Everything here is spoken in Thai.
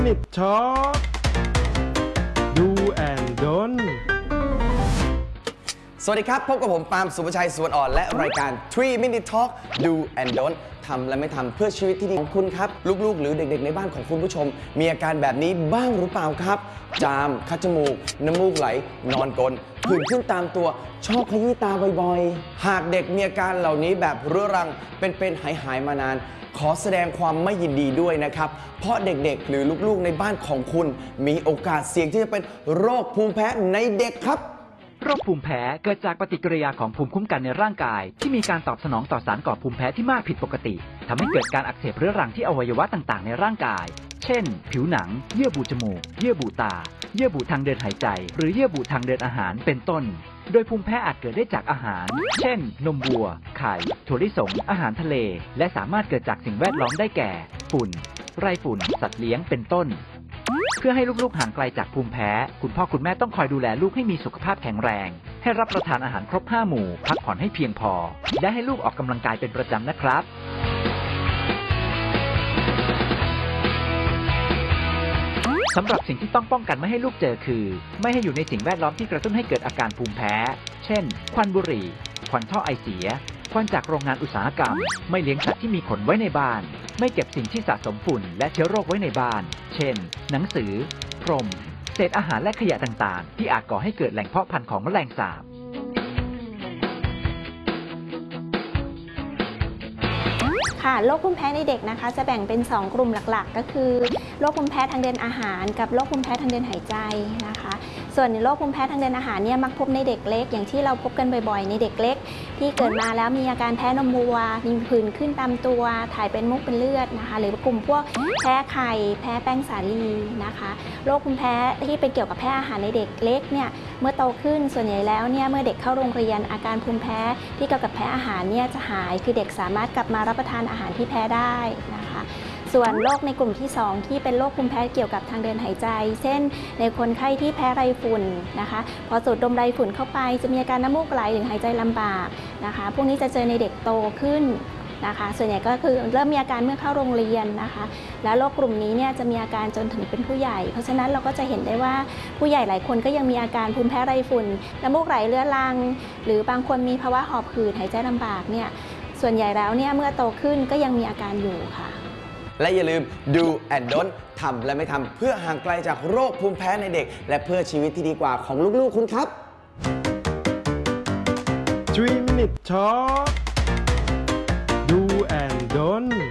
Minute Talk Do and Don't สวัสดีครับพบกับผมปาล์มสุภชัยสวนอ่อนและรายการ 3 Minute Talk Do and Don't ทำและไม่ทำเพื่อชีวิตที่ดีของคุณครับลูกๆหรือเด็กๆในบ้านของคุณผู้ชมมีอาการแบบนี้บ้างหรือเปล่าครับจามคัดจมูกน้ำมูกไหลนอนกรนผื่นขึ้นตามตัวชอบขยี้ตาบ่อยๆหากเด็กมีอาการเหล่านี้แบบเรื้อรังเป็นหายมานานขอแสดงความไม่ยินดีด้วยนะครับเพราะเด็กๆหรือลูกๆในบ้านของคุณมีโอกาสเสี่ยงที่จะเป็นโรคภูมิแพ้ในเด็กครับโรคภูมิแพ้เกิดจากปฏิกิริยาของภูมิคุ้มกันในร่างกายที่มีการตอบสนองต่อสารก่อภูมิแพ้ที่มากผิดปกติทำให้เกิดการอักเสบเรื้อรังที่อวัยวะต่างๆในร่างกายเช่นผิวหนังเยื่อบุจมูกเยื่อบุตาเยื่อบุทางเดินหายใจหรือเยื่อบุทางเดินอาหารเป็นต้นโดยภูมิแพ้อาจเกิดได้จากอาหารเช่นนมวัวไข่ถั่วลิสงอาหารทะเลและสามารถเกิดจากสิ่งแวดล้อมได้แก่ฝุ่นไรฝุ่นสัตว์เลี้ยงเป็นต้นเพื่อให้ลูกๆห่างไกลจากภูมิแพ้คุณพ่อคุณแม่ต้องคอยดูแลลูกให้มีสุขภาพแข็งแรงให้รับประทานอาหารครบ5 หมู่พักผ่อนให้เพียงพอและให้ลูกออกกำลังกายเป็นประจำนะครับสำหรับสิ่งที่ต้องป้องกันไม่ให้ลูกเจอคือไม่ให้อยู่ในสิ่งแวดล้อมที่กระตุ้นให้เกิดอาการภูมิแพ้เช่นควันบุหรี่ควันท่อไอเสียควันจากโรงงานอุตสาหกรรมไม่เลี้ยงสัตว์ที่มีขนไว้ในบ้านไม่เก็บสิ่งที่สะสมฝุ่นและเชื้อโรคไว้ในบ้านเช่นหนังสือพรมเศษอาหารและขยะต่างๆที่อาจก่อให้เกิดแหล่งเพาะพันธุ์ของแมลงสาบค่ะโรคภูมิแพ้ในเด็กนะคะจะแบ่งเป็น2 กลุ่มหลักๆก็คือโรคภูมิแพ้ทางเดินอาหารกับโรคภูมิแพ้ทางเดินหายใจนะคะส่วนโรคภูมิแพ้ทางเดินอาหารเนี่ยมักพบในเด็กเล็กอย่างที่เราพบกันบ่อยๆในเด็กเล็กที่เกิดมาแล้วมีอาการแพ้นมวัวมีผื่นขึ้นตามตัวถ่ายเป็นมุกเป็นเลือดนะคะหรือกลุ่มพวกแพ้ไข่แพ้แป้งสาลีนะคะโรคภูมิแพ้ที่เป็นเกี่ยวกับแพ้อาหารในเด็กเล็กเนี่ยเมื่อโตขึ้นส่วนใหญ่แล้วเนี่ยเมื่อเด็กเข้าโรงเรียนอาการภูมิแพ้ที่เกี่ยวกับแพ้อาหารเนี่ยจะหายคือเด็กสามารถกลับมารับประทานอาหารที่แพ้ได้นะคะส่วนโรคในกลุ่มที่2ที่เป็นโรคภูมิแพ้เกี่ยวกับทางเดินหายใจเช่นในคนไข้ที่แพ้ไรฝุ่นนะคะพอสูดดมไรฝุ่นเข้าไปจะมีอาการน้ำมูกไหลหรือหายใจลำบากนะคะพวกนี้จะเจอในเด็กโตขึ้นนะคะส่วนใหญ่ก็คือเริ่มมีอาการเมื่อเข้าโรงเรียนนะคะแล้วโรคกลุ่มนี้เนี่ยจะมีอาการจนถึงเป็นผู้ใหญ่เพราะฉะนั้นเราก็จะเห็นได้ว่าผู้ใหญ่หลายคนก็ยังมีอาการภูมิแพ้ไรฝุ่นน้ำมูกไหลเรื้อรังหรือบางคนมีภาวะหอบหืดหายใจลำบากเนี่ยส่วนใหญ่แล้วเนี่ยเมื่อโตขึ้นก็ยังมีอาการอยู่ค่ะและอย่าลืม Do and Don't ทำและไม่ทำเพื่อห่างไกลจากโรคภูมิแพ้ในเด็กและเพื่อชีวิตที่ดีกว่าของลูกๆคุณครับ 3 Minute Talk Do and Don't